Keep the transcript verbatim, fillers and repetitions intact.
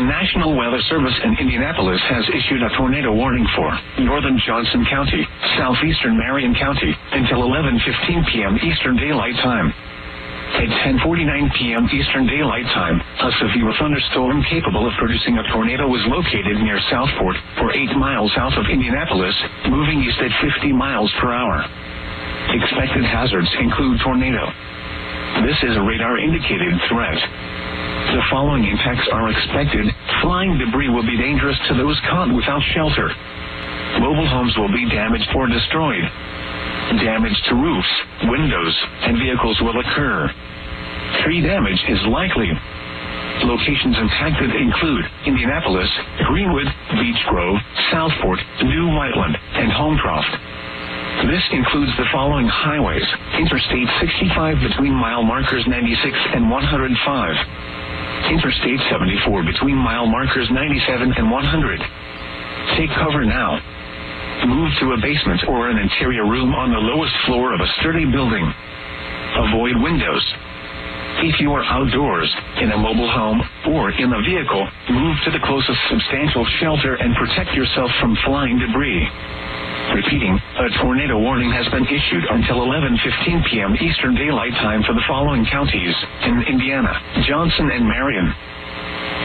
National Weather Service in Indianapolis has issued a tornado warning for northern Johnson County, southeastern Marion County, until eleven fifteen p.m. Eastern Daylight Time. At ten forty-nine p.m. Eastern Daylight Time, a severe thunderstorm capable of producing a tornado was located near Southport, for eight miles south of Indianapolis, moving east at fifty miles per hour. Expected hazards include tornado. This is a radar-indicated threat. The following impacts are expected. Flying debris will be dangerous to those caught without shelter. Mobile homes will be damaged or destroyed. Damage to roofs, windows, and vehicles will occur. Tree damage is likely. Locations impacted include Indianapolis, Greenwood, Beech Grove, Southport, New Whiteland, and Homecroft. This includes the following highways: Interstate sixty-five between mile markers ninety-six and one hundred five. Interstate seventy-four between mile markers ninety-seven and one hundred. Take cover now. Move to a basement or an interior room on the lowest floor of a sturdy building. Avoid windows. If you are outdoors, in a mobile home, or in a vehicle, move to the closest substantial shelter and protect yourself from flying debris. Repeating, a tornado warning has been issued until eleven fifteen p.m. Eastern Daylight Time for the following counties in Indiana: Johnson and Marion,